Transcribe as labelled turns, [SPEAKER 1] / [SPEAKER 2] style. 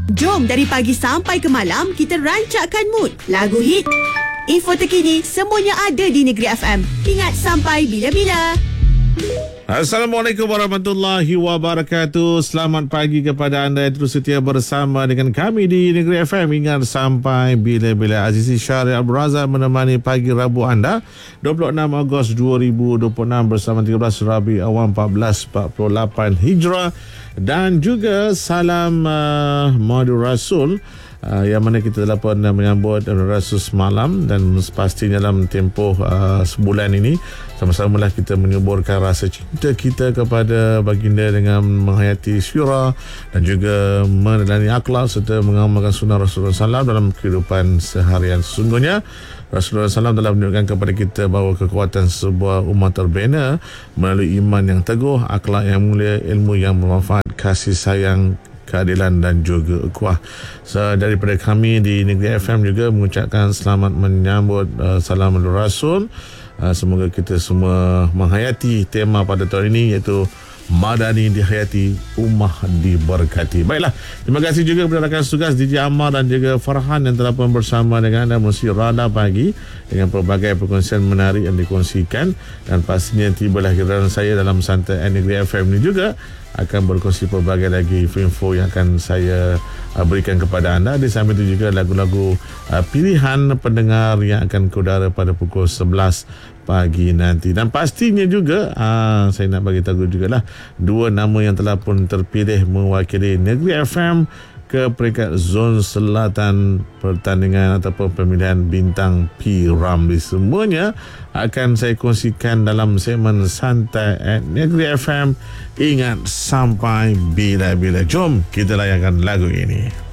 [SPEAKER 1] Jom dari pagi sampai ke malam kita rancakkan mood. Lagu hit, info terkini, semuanya ada di Negeri FM. Ingat sampai bila-bila.
[SPEAKER 2] Assalamualaikum warahmatullahi wabarakatuh. Selamat pagi kepada anda yang terus setia bersama dengan kami di Negeri FM. Ingat sampai bila-bila. Azizi Syari Abdul Razak menemani pagi Rabu anda 26 Ogos 2026 bersama 13 Rabi Awal 1448 Hijrah. Dan juga salam Maulid Rasul, yang mana kita telah pun menyambut Rasul semalam, dan pastinya dalam tempoh sebulan ini sama-samalah kita menyuburkan rasa cinta kita kepada baginda dengan menghayati syura dan juga meneladani akhlak serta mengamalkan sunnah Rasulullah SAW dalam kehidupan seharian. Sesungguhnya Rasulullah SAW telah menunjukkan kepada kita bahawa kekuatan sebuah umat terbina melalui iman yang teguh, akhlak yang mulia, ilmu yang bermanfaat, kasih sayang, keadilan dan juga ukhuwah. Daripada kami di Negeri FM juga mengucapkan selamat menyambut salam Rasul. Semoga kita semua menghayati tema pada tahun ini, iaitu Madani dihayati, Ummah diberkati. Baiklah, terima kasih juga kepada rakan tugas DJ Ammar dan juga Farhan yang telah pun bersama dengan anda mengisi Rada Pagi dengan pelbagai perkongsian menarik yang dikongsikan, dan pastinya tibalah giliran saya dalam Santai Negeri FM ini juga akan berkongsi pelbagai lagi info yang akan saya berikan kepada anda. Di samping itu juga lagu-lagu pilihan pendengar yang akan keudara pada pukul 11 pagi nanti. Dan pastinya juga saya nak bagi tahu jugalah dua nama yang telah pun terpilih mewakili Negeri FM ke peringkat zon selatan pertandingan ataupun pemilihan bintang P Ramli. Semuanya akan saya kongsikan dalam segmen Santai at Negeri FM. Ingat sampai bila-bila. Jom kita layankan lagu ini.